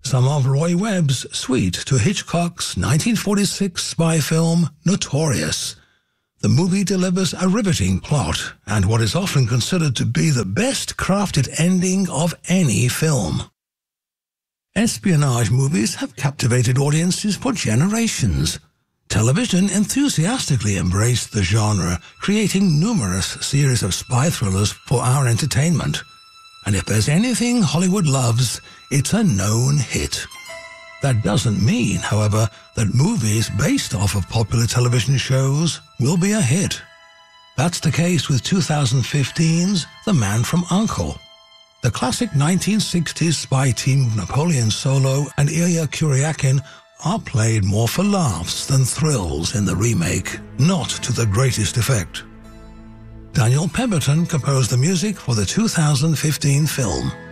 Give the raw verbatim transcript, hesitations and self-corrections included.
some of Roy Webb's suite to Hitchcock's nineteen forty-six spy film Notorious. The movie delivers a riveting plot and what is often considered to be the best crafted ending of any film. Espionage movies have captivated audiences for generations. Television enthusiastically embraced the genre, creating numerous series of spy thrillers for our entertainment. And if there's anything Hollywood loves, it's a known hit. That doesn't mean, however, that movies based off of popular television shows will be a hit. That's the case with two thousand fifteen's The Man from U N C L E. The classic nineteen sixties spy team of Napoleon Solo and Ilya Kuryakin are played more for laughs than thrills in the remake, not to the greatest effect. Daniel Pemberton composed the music for the two thousand fifteen film.